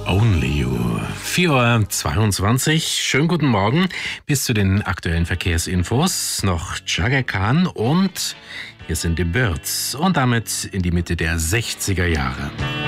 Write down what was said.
Only You. 4:22 Uhr. Schönen guten Morgen. Bis zu den aktuellen Verkehrsinfos noch Chaka Khan und hier sind die Birds und damit in die Mitte der 60er Jahre.